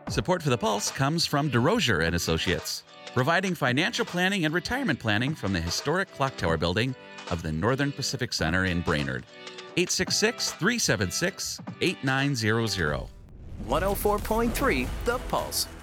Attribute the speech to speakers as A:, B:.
A: Support for the Pulse comes from DeRosier and Associates, providing financial planning and retirement planning from the historic Clock Tower building of the Northern Pacific Center in Brainerd. 866-376-8900.
B: 104.3 The Pulse.